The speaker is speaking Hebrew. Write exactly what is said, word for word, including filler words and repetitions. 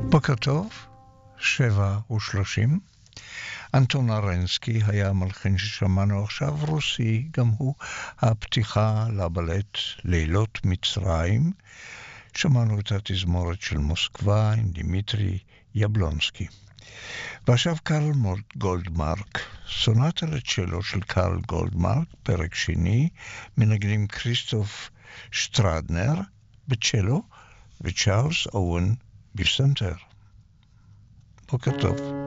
בוקר טוב, שבע ושלושים. אנטון ארנסקי היה המלחין ששמענו עכשיו, רוסי, גם הוא הפתיחה לבלט לילות מצרים. שמענו את התזמורת של מוסקבה עם דימיטרי יבלונסקי. ועכשיו קרל גולדמרק, סונטה לצ'לו של קרל גולדמרק, פרק שני, מנגנים כריסטוף שטרדנר בצ'לו וצ'ארלס אוון בפסנתר. בוקר טוב.